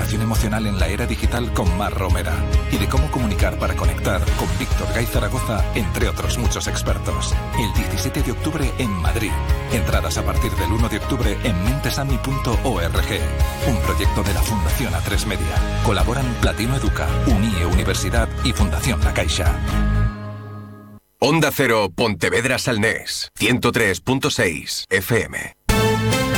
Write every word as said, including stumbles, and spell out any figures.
Educación emocional en la era digital con Mar Romera. Y de cómo comunicar para conectar con Víctor Gay Zaragoza, entre otros muchos expertos. El diecisiete de octubre en Madrid. Entradas a partir del uno de octubre en mentesami punto org. Un proyecto de la Fundación A tres Media. Colaboran Platino Educa, Unie Universidad y Fundación La Caixa. Onda Cero, Pontevedra Salnés, ciento tres punto seis F M.